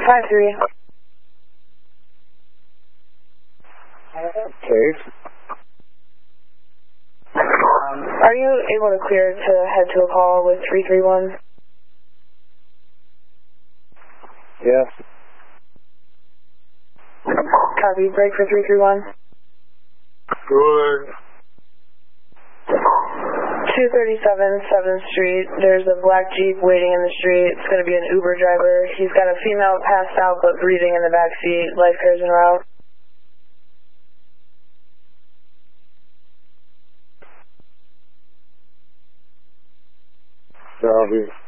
5-3. Okay. Are you able to clear to head to a call with 331? Yes. Copy, break for 331. Good. 237 7th Street. There's a black Jeep waiting in the street. It's going to be an Uber driver. He's got a female passed out but breathing in the back seat. Life cares en route. Copy.